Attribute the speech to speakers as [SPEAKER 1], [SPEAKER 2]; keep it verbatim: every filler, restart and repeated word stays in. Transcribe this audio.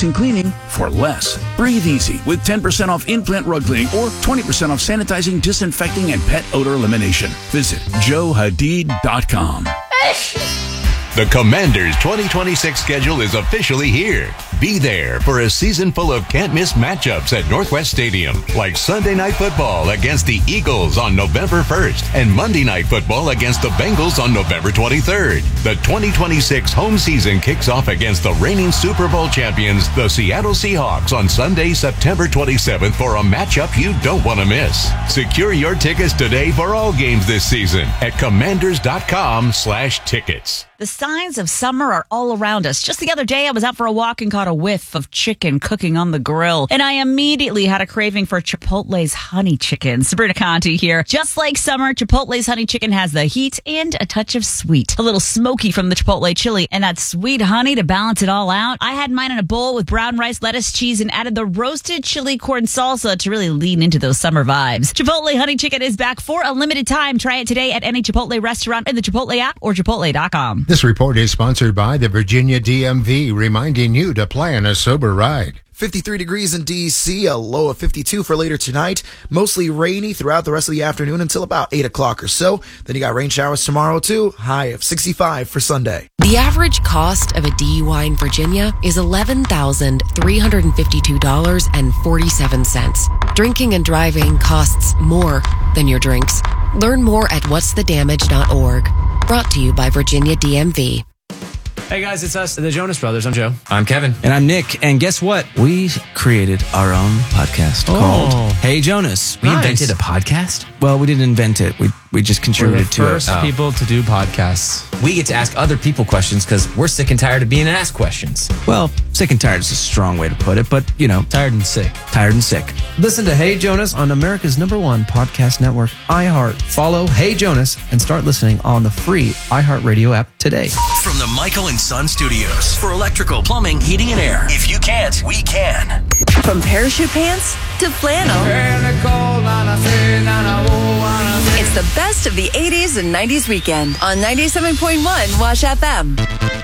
[SPEAKER 1] space and cleaning for less. Breathe easy with ten percent off in-plant rug cleaning or twenty percent off sanitizing, disinfecting, and pet odor elimination. Visit joe hadid dot com.
[SPEAKER 2] The Commanders twenty twenty-six schedule is officially here. Be there for a season full of can't-miss matchups at Northwest Stadium, like Sunday Night Football against the Eagles on November first and Monday Night Football against the Bengals on November twenty-third. The twenty twenty-six home season kicks off against the reigning Super Bowl champions, the Seattle Seahawks, on Sunday, September twenty-seventh for a matchup you don't want to miss. Secure your tickets today for all games this season at commanders.com slash tickets.
[SPEAKER 3] The signs of summer are all around us. Just the other day, I was out for a walk and caught a whiff of chicken cooking on the grill, and I immediately had a craving for Chipotle's honey chicken. Sabrina Conti here. Just like summer, Chipotle's honey chicken has the heat and a touch of sweet. A little smoky from the Chipotle chili and that sweet honey to balance it all out. I had mine in a bowl with brown rice, lettuce, cheese, and added the roasted chili corn salsa to really lean into those summer vibes. Chipotle honey chicken is back for a limited time. Try it today at any Chipotle restaurant in the Chipotle app or chipotle dot com.
[SPEAKER 4] This report is sponsored by the Virginia D M V, reminding you to plan a sober ride.
[SPEAKER 5] fifty-three degrees in D C, a low of fifty-two for later tonight. Mostly rainy throughout the rest of the afternoon until about eight o'clock or so. Then you got rain showers tomorrow too. High of sixty-five for Sunday.
[SPEAKER 6] The average cost of a D U I in Virginia is eleven thousand three hundred fifty-two dollars and forty-seven cents. Drinking and driving costs more than your drinks. Learn more at whats the damage dot org. Brought to you by Virginia D M V.
[SPEAKER 7] Hey guys, it's us, the Jonas Brothers. I'm Joe.
[SPEAKER 8] I'm Kevin.
[SPEAKER 9] And I'm Nick. And guess what? We created our own podcast
[SPEAKER 7] Oh.
[SPEAKER 9] called Hey Jonas.
[SPEAKER 8] We
[SPEAKER 7] Nice.
[SPEAKER 8] invented a podcast.
[SPEAKER 9] Well, we didn't invent it. We we just
[SPEAKER 7] We're the
[SPEAKER 9] contributed to
[SPEAKER 7] first
[SPEAKER 9] it.
[SPEAKER 8] Oh.
[SPEAKER 7] people to do podcasts.
[SPEAKER 8] We get to ask other people questions because we're sick and tired of being asked questions.
[SPEAKER 9] Well, sick and tired is a strong way to put it, but, you know,
[SPEAKER 7] Tired and sick.
[SPEAKER 9] tired and sick.
[SPEAKER 10] Listen to Hey Jonas on America's number one podcast network, iHeart. Follow Hey Jonas and start listening on the free iHeartRadio app today.
[SPEAKER 11] From the Michael and Son Studios for electrical, plumbing, heating, and air. If you can't, we can.
[SPEAKER 12] From parachute pants to flannel. It's the best of the eighties and nineties weekend on ninety-seven point one Wash F M.